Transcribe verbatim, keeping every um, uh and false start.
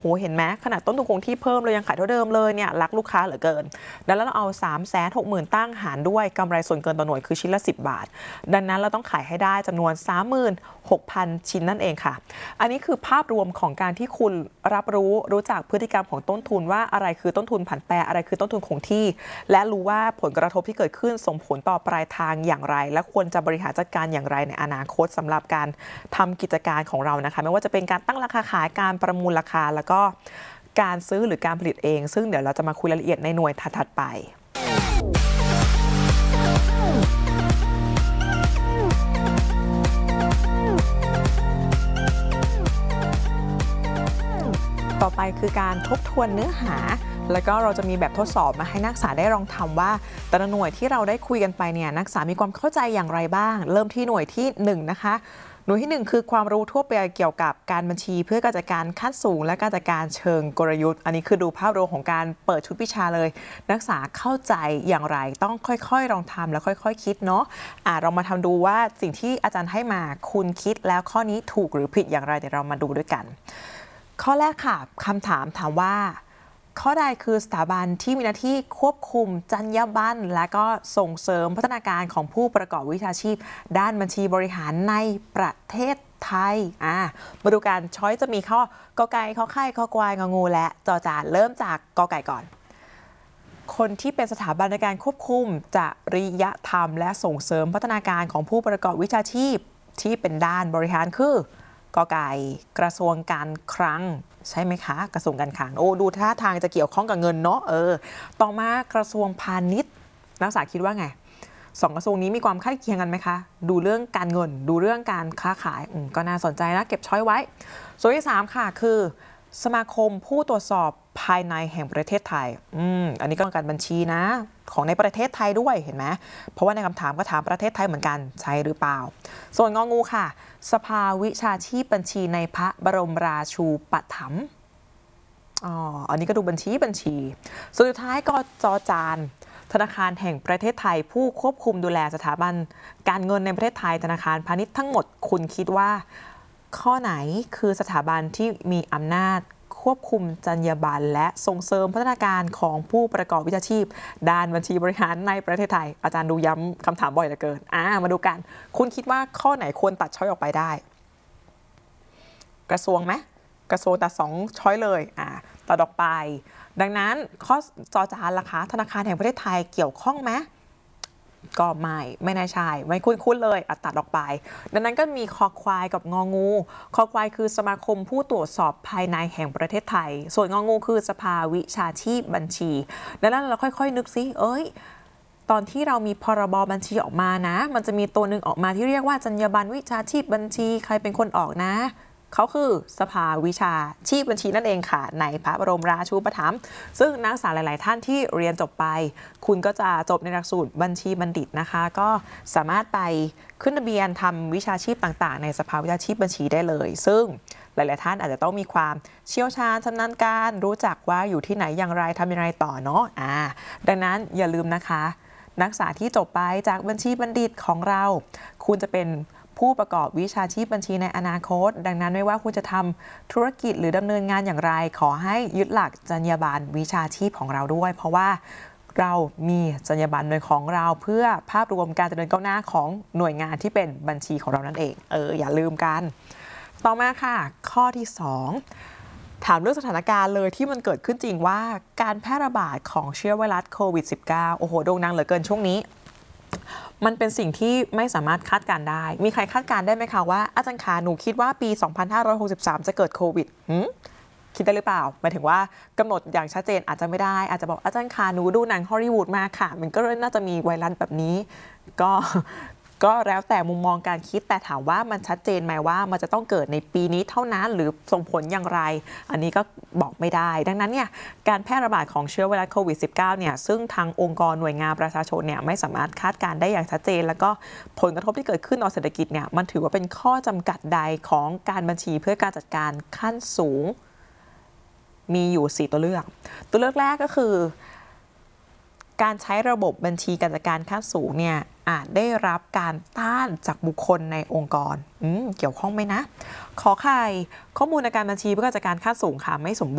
โหเห็นไหมขนาดต้นทุนคงที่เพิ่มเลยยังขายเท่าเดิมเลยเนี่ยรักลูกค้าเหลือเกินดังนั้นเราเอา สามแสนหกหมื่น ตั้งหารด้วยกำไรส่วนเกินต่อหน่วยคือชิ้นละสิบบาทดังนั้นเราต้องขายให้ได้จำนวน สามหมื่นหกพัน ชิ้นนั่นเองค่ะอันนี้คือภาพรวมของการที่คุณรับรู้รู้จักพฤติกรรมของต้นทุนว่าอะไรคือต้นทุนผันแปรอะไรคือต้นทุนคงที่และรู้ว่าผลกระทบที่เกิดขึ้นส่งผลต่อปลายทางอย่างไรและควรจะบริหารจัดการอย่างไรในอนาคตสำหรับการทำกิจการของเรานะคะไม่ว่าจะเป็นการตั้งราคาขายการประมูลราคาแล้วก็การซื้อหรือการผลิตเองซึ่งเดี๋ยวเราจะมาคุยรายละเอียดในหน่วยถัดๆไปต่อไปคือการทบทวนเนื้อหาแล้วก็เราจะมีแบบทดสอบมาให้นักศึกษาได้ลองทำว่าแต่ละหน่วยที่เราได้คุยกันไปเนี่ยนักศึกษามีความเข้าใจอย่างไรบ้างเริ่มที่หน่วยที่หนึ่งนะคะหน่วยที่หนึ่งคือความรู้ทั่วไปเกี่ยวกับการบัญชีเพื่อการจัดการขั้นสูงและการจัดการเชิงกลยุทธ์อันนี้คือดูภาพรวมของการเปิดชุดวิชาเลยนักศึกษาเข้าใจอย่างไรต้องค่อยๆลองทำแล้วค่อยๆ คคิดเนาะอ่ะเรามาทำดูว่าสิ่งที่อาจารย์ให้มาคุณคิดแล้วข้อนี้ถูกหรือผิดอย่างไรเดี๋ยวเรามาดูด้วยกันข้อแรกค่ะคำถามถามว่าข้อใดคือสถาบันที่มีหน้าที่ควบคุมจรรยาบรรณและก็ส่งเสริมพัฒนาการของผู้ประกอบวิชาชีพด้านบัญชีบริหารในประเทศไทยอ่ามาดูกันช้อยจะมีข้อกอไก่ข้อไข่ข้อควายงองูและจอจานเริ่มจากกอไก่ก่อนคนที่เป็นสถาบันในการควบคุมจริยธรรมและส่งเสริมพัฒนาการของผู้ประกอบวิชาชีพที่เป็นด้านบริหารคือกอไก่กระทรวงการคลังใช่ไหมคะกระทรวงการคลังโอ้ดูท่าทางจะเกี่ยวข้องกับเงินเนาะเออต่อมากระทรวงพาณิชย์นักศึกษาคิดว่าไงสองกระทรวงนี้มีความใกล้เคียงกันไหมคะดูเรื่องการเงินดูเรื่องการค้าขายอืมก็น่าสนใจนะเก็บช้อยไว้ส่วนที่สามค่ะคือสมาคมผู้ตรวจสอบภายในแห่งประเทศไทยอืมอันนี้ก็การบัญชีนะของในประเทศไทยด้วยเห็นไหมเพราะว่าในคำถามก็ถามประเทศไทยเหมือนกันใช่หรือเปล่าส่วนงองูค่ะสภาวิชาชีพบัญชีในพระบรมราชูปถัมภ์อ๋ออันนี้ก็ดูบัญชีบัญชีสุดท้ายก็จอจานธนาคารแห่งประเทศไทยผู้ควบคุมดูแลสถาบันการเงินในประเทศไทยธนาคารพาณิชย์ทั้งหมดคุณคิดว่าข้อไหนคือสถาบันที่มีอำนาจควบคุมจรรยาบรรณและส่งเสริมพัฒนาการของผู้ประกอบวิชาชีพด้านบัญชีบริหารในประเทศไทยอาจารย์ดูย้ำคำถามบ่อยเหลือเกินอ่ามาดูกันคุณคิดว่าข้อไหนควรตัดช้อยออกไปได้กระทรวงไหมกระทรวงตัดสองช้อยเลยอ่าตัดออกไปดังนั้นข้อจอจานล่ะคะธนาคารแห่งประเทศไทยเกี่ยวข้องไหมก็ไม่ไม่น่าใช่ไม่คุ้นๆเลยตัดออกไปดังนั้นก็มีคอควายกับงองูคอควายคือสมาคมผู้ตรวจสอบภายในแห่งประเทศไทยส่วนงองูคือสภาวิชาชีพบัญชีดังนั้นเราค่อยๆนึกซิเอ้ยตอนที่เรามีพรบบัญชีออกมานะมันจะมีตัวหนึ่งออกมาที่เรียกว่าจรรยาบรรณวิชาชีพบัญชีใครเป็นคนออกนะเขาคือสภาวิชาชีพบัญชีนั่นเองค่ะในพระบรมราชูปถัมภ์ซึ่งนักศึกษาหลายๆท่านที่เรียนจบไปคุณก็จะจบในหลักสูตรบัญชีบัณฑิตนะคะก็สามารถไปขึ้นทะเบียนทำวิชาชีพต่างๆในสภาวิชาชีพบัญชีได้เลยซึ่งหลายๆท่านอาจจะต้องมีความเชี่ยวชาญชำนาญการรู้จักว่าอยู่ที่ไหนอย่างไรทำอย่างไรต่อเนาะอ่าดังนั้นอย่าลืมนะคะนักศึกษาที่จบไปจากบัญชีบัณฑิตของเราคุณจะเป็นผู้ประกอบวิชาชีพบัญชีในอนาคตดังนั้นไม่ว่าคุณจะทำธุรกิจหรือดำเนินงานอย่างไรขอให้ยึดหลักจรรยาบรรณวิชาชีพของเราด้วยเพราะว่าเรามีจรรยาบรรณโดยของเราเพื่อภาพรวมการเจริญก้าวหน้าของหน่วยงานที่เป็นบัญชีของเรานั่นเองเอออย่าลืมกันต่อมาค่ะข้อที่สองถามเรื่องสถานการณ์เลยที่มันเกิดขึ้นจริงว่าการแพร่ระบาดของเชื้อไวรัสโควิด สิบเก้า โอ้โหโด่งดังเหลือเกินช่วงนี้มันเป็นสิ่งที่ไม่สามารถคาดการได้มีใครคาดการได้ไหมคะว่าอาจารย์ขาหนูคิดว่าปีสองพันห้าร้อยหกสิบสามจะเกิดโควิดคิดได้หรือเปล่าหมายถึงว่ากำหนดอย่างชัดเจนอาจจะไม่ได้อาจจะบอกอาจารย์ขาหนูดูหนังฮอลลีวูดมาค่ะมันก็น่าจะมีไวรัสแบบนี้ก็ก็แล้วแต่มุมมองการคิดแต่ถามว่ามันชัดเจนไหมว่ามันจะต้องเกิดในปีนี้เท่านั้นหรือส่งผลอย่างไรอันนี้ก็บอกไม่ได้ดังนั้นเนี่ยการแพร่ระบาดของเชื้อไวรัสโควิด สิบเก้า เนี่ยซึ่งทางองค์กรหน่วยงานประชาชนเนี่ยไม่สามารถคาดการได้อย่างชัดเจนแล้วก็ผลกระทบที่เกิดขึ้นต่อเศรษฐกิจเนี่ยมันถือว่าเป็นข้อจำกัดใดของการบัญชีเพื่อการจัดการขั้นสูงมีอยู่สี่ตัวเลือกตัวเลือกแรกก็คือการใช้ระบบบัญชีการจัดการขั้นสูงเนี่ยอาจได้รับการต้านจากบุคคลในองค์กรอืมเกี่ยวข้องไหมนะขอไข่ข้อมูลในการบัญชีเพื่อการจัดการขั้นสูงค่ะไม่สมบูรณ์